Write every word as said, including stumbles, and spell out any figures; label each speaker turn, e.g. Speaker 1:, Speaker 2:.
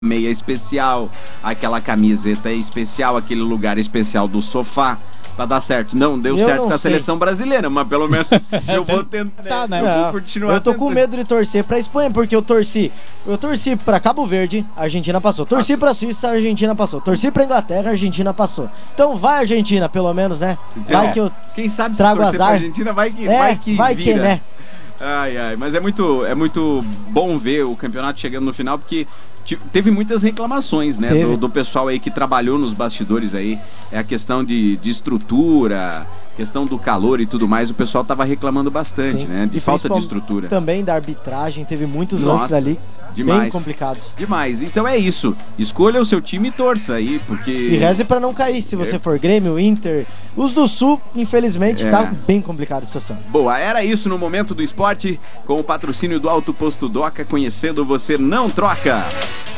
Speaker 1: meia especial, aquela camiseta especial, aquele lugar especial do sofá, pra dar certo. Não deu
Speaker 2: eu
Speaker 1: certo
Speaker 2: não
Speaker 1: com a
Speaker 2: sei.
Speaker 1: seleção brasileira, mas pelo menos eu vou tentar, né? Eu
Speaker 2: Não,
Speaker 1: vou continuar
Speaker 2: eu tô
Speaker 1: tentando.
Speaker 2: com medo de torcer pra Espanha, porque eu torci. Eu torci pra Cabo Verde, a Argentina passou. Torci pra Suíça, a Argentina passou. Torci pra Inglaterra, a Argentina passou. Então vai, Argentina, pelo menos, né?
Speaker 1: Então,
Speaker 2: vai que eu
Speaker 1: quem sabe se
Speaker 2: trago
Speaker 1: torcer pra
Speaker 2: azar.
Speaker 1: Argentina, vai que,
Speaker 2: É,
Speaker 1: vai que
Speaker 2: vai
Speaker 1: vira.
Speaker 2: que, né?
Speaker 1: Ai, ai, mas é muito, é muito bom ver o campeonato chegando no final, porque teve muitas reclamações, né, do, do pessoal aí que trabalhou nos bastidores aí, é a questão de, de estrutura, questão do calor e tudo mais, o pessoal tava reclamando bastante,
Speaker 2: Sim.
Speaker 1: né, de
Speaker 2: E
Speaker 1: falta de estrutura.
Speaker 2: Também da arbitragem, teve muitos
Speaker 1: Nossa,
Speaker 2: lances ali
Speaker 1: demais.
Speaker 2: bem complicados.
Speaker 1: Demais, então é isso, escolha o seu time e torça aí, porque...
Speaker 2: E reze pra não cair, se você
Speaker 1: é.
Speaker 2: for Grêmio, Inter, os do Sul, infelizmente,
Speaker 1: É.
Speaker 2: tá bem complicada a situação.
Speaker 1: Boa, era isso no Momento do Esporte, com o patrocínio do Alto Posto Doca, conhecendo você não troca.